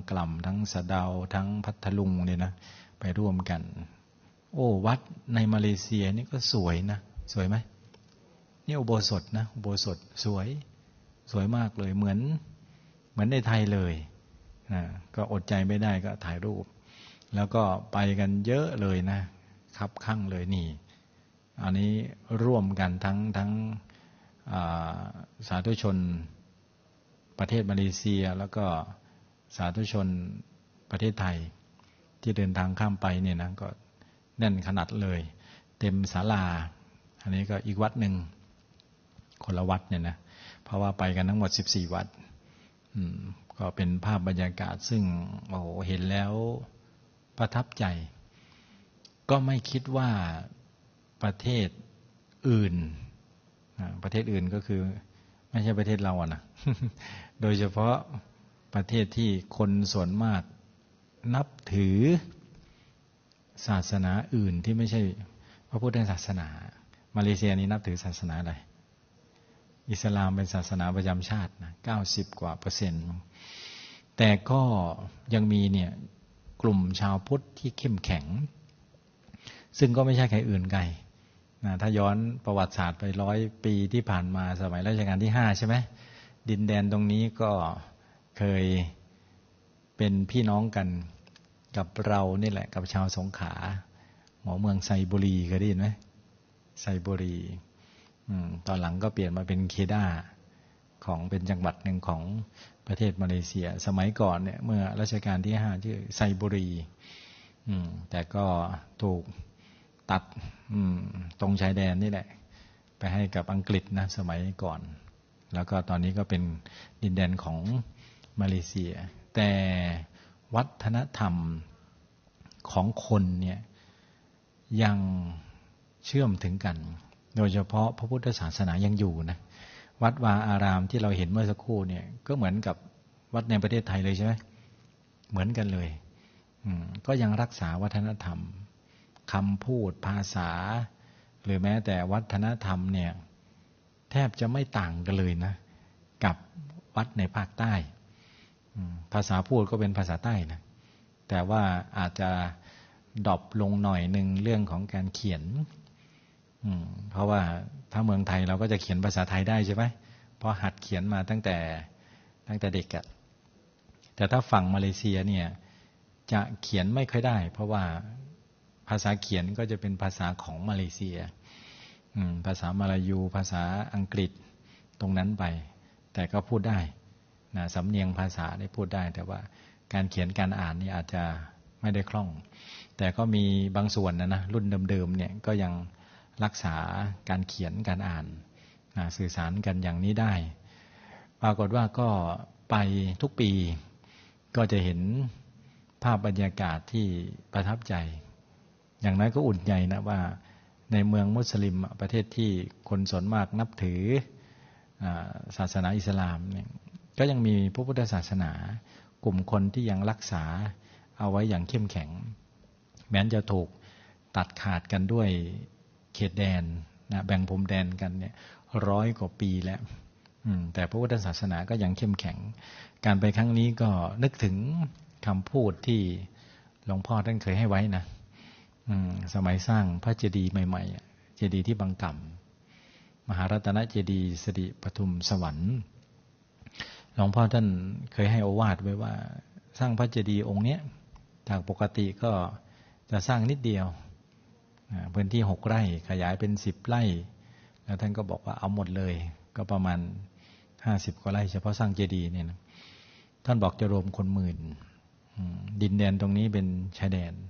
กล่ำทั้งสะเดาทั้งพัทลุงเนี่ยนะไปร่วมกันโอ้วัดในมาเลเซียนี่ก็สวยนะสวยไหมนี่อุโบสถนะอุโบสถสวยมากเลยเหมือนในไทยเลยนะก็อดใจไม่ได้ก็ถ่ายรูปแล้วก็ไปกันเยอะเลยนะครับข้างเลยนี่อันนี้ร่วมกันทั้งสาธุชนประเทศมาเลเซียแล้วก็สาธุชนประเทศไทยที่เดินทางข้ามไปเนี่ยนะก็แน่นขนาดเลยเต็มศาลาอันนี้ก็อีกวัดหนึ่งคนละวัดเนี่ยนะเพราะว่าไปกันทั้งหมด14วัดก็เป็นภาพบรรยากาศซึ่งโอ้โหเห็นแล้วประทับใจก็ไม่คิดว่าประเทศอื่นก็คือไม่ใช่ประเทศเราอะนะ โดยเฉพาะประเทศที่คนส่วนมากนับถือศาสนาอื่นที่ไม่ใช่พระพุทธศาสนามาเลเซียนี้นับถือศาสนาอะไรอิสลามเป็นศาสนาประจำชาตินะ90%กว่าแต่ก็ยังมีเนี่ยกลุ่มชาวพุทธที่เข้มแข็งซึ่งก็ไม่ใช่ใครอื่นไกลนะถ้าย้อนประวัติศาสตร์ไป100 ปีที่ผ่านมาสมัยรัชกาลที่5ใช่ไหมดินแดนตรงนี้ก็เคยเป็นพี่น้องกันกับเรานี่แหละกับชาวสงขลาหมอเมืองไซบุรีเคยได้ยินไหมไซบุรีตอนหลังก็เปลี่ยนมาเป็นเคดาของเป็นจังหวัดหนึ่งของประเทศมาเลเซียสมัยก่อนเนี่ยเมื่อรัชกาลที่5ชื่อไซบุรีแต่ก็ถูกตัดตรงชายแดนนี่แหละไปให้กับอังกฤษนะสมัยก่อนแล้วก็ตอนนี้ก็เป็นดินแดนของมาเลเซียแต่วัฒนธรรมของคนเนี่ยยังเชื่อมถึงกันโดยเฉพาะพระพุทธศาสนายังอยู่นะวัดวาอารามที่เราเห็นเมื่อสักครู่เนี่ยก็เหมือนกับวัดในประเทศไทยเลยใช่ไหมเหมือนกันเลยก็ยังรักษาวัฒนธรรมคำพูดภาษาหรือแม้แต่วัฒนธรรมเนี่ยแทบจะไม่ต่างกันเลยนะกับวัดในภาคใต้ภาษาพูดก็เป็นภาษาใต้นะแต่ว่าอาจจะดรอปลงหน่อยหนึ่งเรื่องของการเขียนเพราะว่าถ้าเมืองไทยเราก็จะเขียนภาษาไทยได้ใช่ไหมเพราะหัดเขียนมาตั้งแต่เด็กอะแต่ถ้าฝั่งมาเลเซียเนี่ยจะเขียนไม่ค่อยได้เพราะว่าภาษาเขียนก็จะเป็นภาษาของมาเลเซียภาษามาลายูภาษาอังกฤษตรงนั้นไปแต่ก็พูดได้นะสำเนียงภาษาได้พูดได้แต่ว่าการเขียนการอ่านนี่อาจจะไม่ได้คล่องแต่ก็มีบางส่วนนะรุ่นเดิมๆเนี่ยก็ยังรักษาการเขียนการอ่านสื่อสารกันอย่างนี้ได้ปรากฏว่าก็ไปทุกปีก็จะเห็นภาพบรรยากาศที่ประทับใจอย่างนั้นก็อุ่นใจนะว่าในเมืองมุสลิมประเทศที่คนส่วนมากนับถือศาสนาอิสลามเนี่ยก็ยังมีพระพุทธศาสนากลุ่มคนที่ยังรักษาเอาไว้อย่างเข้มแข็งแม้จะถูกตัดขาดกันด้วยเขตแดนนะแบ่งพรมแดนกันเนี่ย100 กว่าปีแล้วแต่พระพุทธศาสนาก็ยังเข้มแข็งการไปครั้งนี้ก็นึกถึงคำพูดที่หลวงพ่อท่านเคยให้ไว้นะสมัยสร้างพระเจดีย์ใหม่ๆเจดีย์ที่บางกำมหารัตนเจดีย์สิริปทุมสวรรค์หลวงพ่อท่านเคยให้โอวาทไว้ว่าสร้างพระเจดีย์องค์นี้จากปกติก็จะสร้างนิดเดียวพื้นที่6 ไร่ขยายเป็น10 ไร่แล้วท่านก็บอกว่าเอาหมดเลยก็ประมาณ50 กว่าไร่เฉพาะสร้างเจดีย์เนี่ยนะท่านบอกจะรวมคน10,000ดินแดนตรงนี้เป็นชายแดน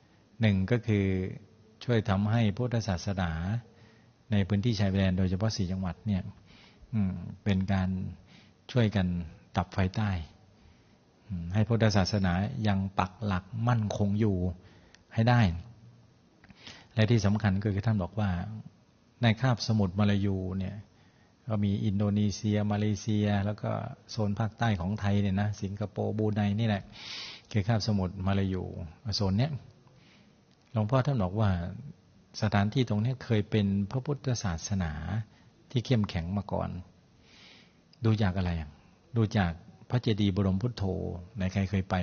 1ก็คือช่วยทำให้พุทธศาสนาในพื้นที่ชายแดนโดยเฉพาะ4 จังหวัดเนี่ยเป็นการช่วยกันดับไฟใต้ให้พุทธศาสนายังปักหลักมั่นคงอยู่ให้ได้และที่สำคัญก็คือท่านบอกว่าในคาบสมุทรมาลายูเนี่ยก็มีอินโดนีเซียมาเลเซียแล้วก็โซนภาคใต้ของไทยเนี่ยนะสิงคโปร์บรูไนนี่แหละคือคาบสมุทรมาลายูโซนเนี้ยหลวงพ่อท่านบอกว่าสถานที่ตรงนี้เคยเป็นพระพุทธศาสนาที่เข้มแข็งมาก่อนดูจากอะไรดูจากพระเจดีย์บรมพุทโธในใครเคยไป